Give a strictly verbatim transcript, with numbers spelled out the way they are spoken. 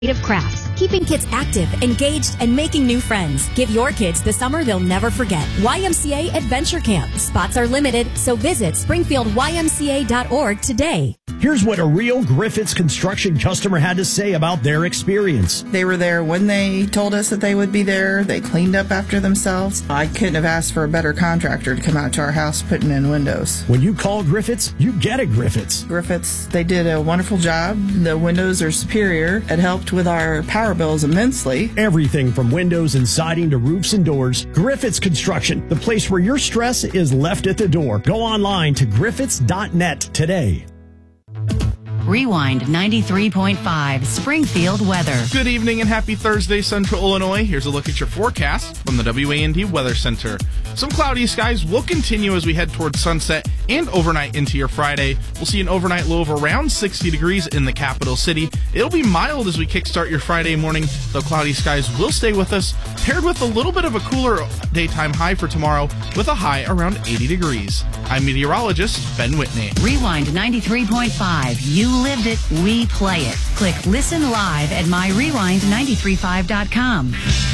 creative crafts. Keeping kids active, engaged, and making new friends. Give your kids the summer they'll never forget. Y M C A Adventure Camp. Spots are limited, so visit springfield y m c a dot org today. Here's what a real Griffiths Construction customer had to say about their experience. They were there when they told us that they would be there. They cleaned up after themselves. I couldn't have asked for a better contractor to come out to our house putting in windows. When you call Griffiths, you get a Griffiths. Griffiths, they did a wonderful job. The windows are superior. It helped with our power bills immensely. Everything from windows and siding to roofs and doors. Griffiths Construction, the place where your stress is left at the door. Go online to griffiths dot net today. Rewind ninety-three point five Springfield weather. Good evening and happy Thursday, Central Illinois. Here's a look at your forecast from the W A N D Weather Center. Some cloudy skies will continue as we head towards sunset and overnight into your Friday. We'll see an overnight low of around sixty degrees in the capital city. It'll be mild as we kickstart your Friday morning, though cloudy skies will stay with us, paired with a little bit of a cooler daytime high for tomorrow with a high around eighty degrees. I'm meteorologist Ben Whitney. Rewind ninety-three point five. You lived it, we play it. Click Listen Live at my rewind nine three five dot com.